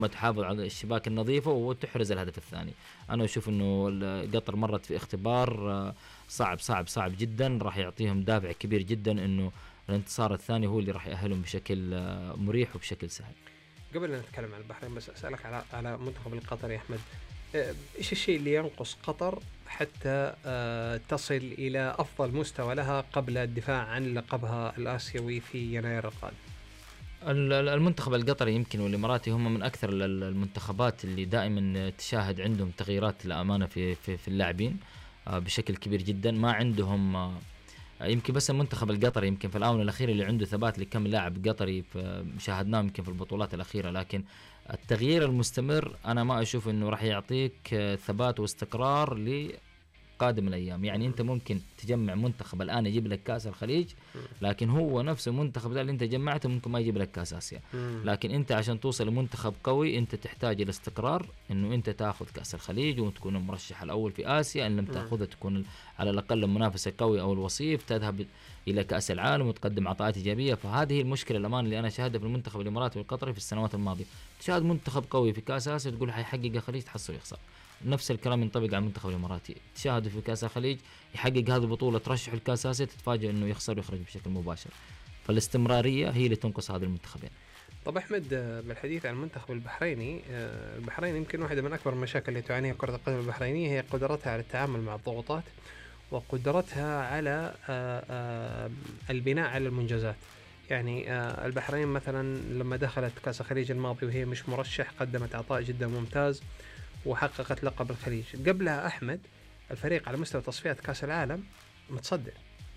تحافظ على الشباك النظيفة وتحرز الهدف الثاني. أنا أشوف إنه قطر مرت في اختبار صعب صعب صعب جدا، راح يعطيهم دافع كبير جدا إنه الانتصار الثاني هو اللي راح يأهلهم بشكل مريح وبشكل سهل. قبل أن نتكلم عن البحرين بس أسألك على منتخب القطري يا أحمد، إيش الشيء اللي ينقص قطر حتى تصل إلى أفضل مستوى لها قبل الدفاع عن لقبها الآسيوي في يناير القادم؟ المنتخب القطري يمكن والإماراتي هم من أكثر المنتخبات اللي دائما تشاهد عندهم تغييرات للأمانة في اللاعبين بشكل كبير جدا. ما عندهم يمكن بس المنتخب القطري يمكن في الآونة الأخيرة اللي عنده ثبات لكم لاعب قطري شاهدناه يمكن في البطولات الأخيرة، لكن التغيير المستمر أنا ما أشوف إنه راح يعطيك ثبات واستقرار قادم الأيام. يعني أنت ممكن تجمع منتخب الآن يجيب لك كأس الخليج، لكن هو نفس المنتخب اللي أنت جمعته ممكن ما يجيب لك كأس آسيا. لكن أنت عشان توصل لمنتخب قوي أنت تحتاج إلى استقرار، إنه أنت تأخذ كأس الخليج وتكون المرشح الأول في آسيا، إن لم تأخذها تكون على الأقل المنافس القوي أو الوصيف، تذهب إلى كأس العالم وتقدم عطاءات إيجابية. فهذه المشكلة الأمان اللي أنا شاهدها في المنتخب الإماراتي والقطري في السنوات الماضية. تشاهد منتخب قوي في كأس آسيا تقول حيحقق الخليج، تحصل يخسر. نفس الكلام ينطبق على المنتخب الإماراتي، تشاهدوا في كأس الخليج يحقق هذه البطولة ترشح الكأس آسيا تتفاجئ إنه يخسر ويخرج بشكل مباشر. فالاستمرارية هي اللي تنقص هذه المنتخبين. طب أحمد، بالحديث عن المنتخب البحريني، البحرين يمكن واحدة من أكبر المشاكل اللي تعانيها كرة القدم البحرينية هي قدرتها على التعامل مع الضغوطات وقدرتها على البناء على المنجزات. يعني البحرين مثلا لما دخلت كأس الخليج الماضي وهي مش مرشح قدمت عطاء جدا ممتاز وحققت لقب الخليج. قبلها أحمد الفريق على مستوى تصفيات كأس العالم متصدر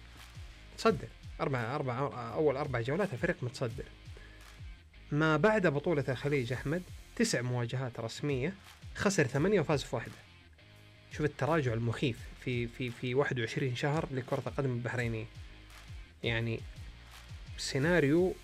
أول 4 جولات الفريق متصدر. ما بعد بطولة الخليج أحمد 9 مواجهات رسمية، خسر 8 وفاز في 1. شوف التراجع المخيف في 21 شهر لكرة القدم البحرينية. يعني سيناريو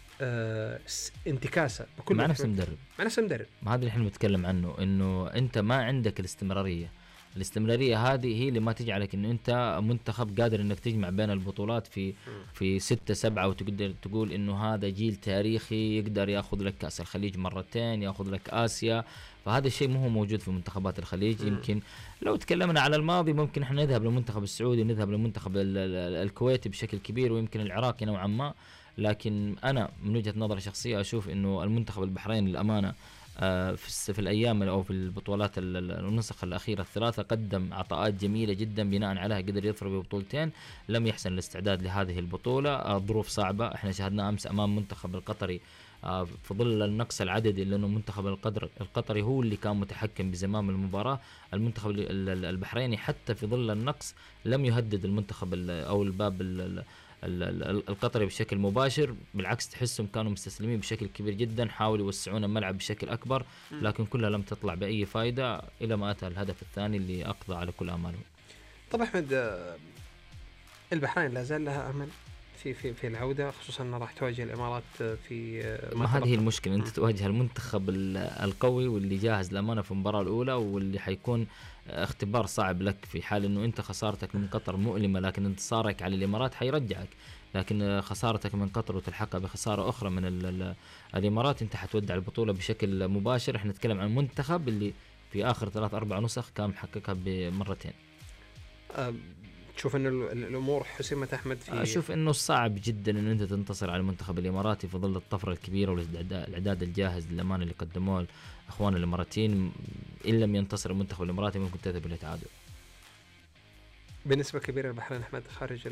انتكاسة بكل مع نفس المدرب. ما هذا اللي احنا بنتكلم عنه، انه انت ما عندك الاستمرارية هذه هي اللي ما تجعلك انه انت منتخب قادر انك تجمع بين البطولات في 6-7 وتقدر تقول انه هذا جيل تاريخي يقدر ياخذ لك كأس الخليج مرتين، ياخذ لك آسيا. فهذا الشيء مو هو موجود في منتخبات الخليج. يمكن لو تكلمنا على الماضي ممكن احنا نذهب للمنتخب السعودي ونذهب للمنتخب الكويتي بشكل كبير، ويمكن العراقي نوعا ما. لكن أنا من وجهة نظري شخصية أشوف إنه المنتخب البحريني الأمانة في الأيام أو في البطولات النسخ الأخيرة الثلاثة قدم عطاءات جميلة جدا، بناء عليها قدر يظفر ببطولتين. لم يحسن الاستعداد لهذه البطولة، ظروف صعبة احنا شاهدنا أمس أمام منتخب القطري في ظل النقص العددي، لأنه منتخب القطري هو اللي كان متحكم بزمام المباراة. المنتخب البحريني حتى في ظل النقص لم يهدد المنتخب أو الباب القطري بشكل مباشر، بالعكس تحسهم كانوا مستسلمين بشكل كبير جدا، حاولوا يوسعون الملعب بشكل أكبر، لكن كلها لم تطلع بأي فائدة إلى ما أتى الهدف الثاني اللي أقضى على كل آمالهم. طب أحمد، البحرين لا زال لها أمل في العودة، خصوصا أنها راح تواجه الإمارات في ما هذه المشكلة، أنت تواجه المنتخب القوي واللي جاهز للأمانة في المباراة الأولى، واللي حيكون اختبار صعب لك في حال أنه أنت خسارتك من قطر مؤلمة، لكن انتصارك على الإمارات حيرجعك. لكن خسارتك من قطر وتلحقها بخسارة أخرى من الإمارات أنت حتودع البطولة بشكل مباشر. احنا نتكلم عن منتخب اللي في آخر 3-4 نسخ كان محققها بمرتين. تشوف إنه الأمور حسمت أحمد في أشوف إنه صعب جدا إنه أنت تنتصر على المنتخب الإماراتي في ظل الطفرة الكبيرة والإعداد الجاهز للأمانة اللي قدموه أخوان الإماراتيين. إن لم ينتصر المنتخب الإماراتي ممكن تذهب إلى تعادل. بالنسبة كبيرة البحرين أحمد خارج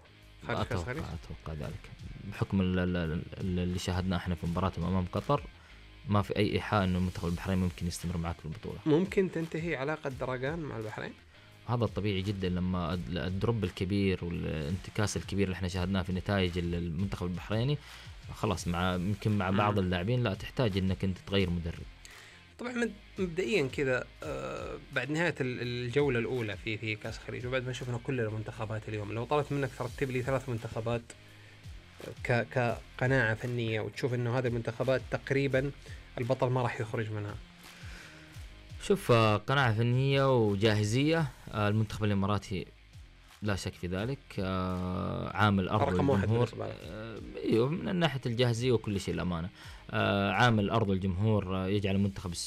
أتوقع ذلك بحكم اللي شاهدناه إحنا في مباراتهم أمام قطر. ما في أي إيحاء إنه المنتخب البحريني ممكن يستمر معك في البطولة. ممكن تنتهي علاقة درجان مع البحرين. هذا الطبيعي جدا لما الدروب الكبير والانتكاس الكبير اللي احنا شاهدناه في نتائج المنتخب البحريني، خلاص يمكن مع بعض اللاعبين لا تحتاج انك انت تغير مدرب. طبعا مبدئيا كذا بعد نهاية الجولة الأولى في كأس الخليج، وبعد ما شفنا كل المنتخبات اليوم، لو طلبت منك ترتب لي 3 منتخبات كقناعة فنية وتشوف انه هذه المنتخبات تقريبا البطل ما راح يخرج منها. شوف، قناعة فنية وجاهزية، المنتخب الإماراتي لا شك في ذلك. عامل الأرض رقم واحد والجمهور، بالنسبة لك. ايوه من ناحية الجاهزية وكل شيء الأمانة. عامل الأرض والجمهور يجعل المنتخب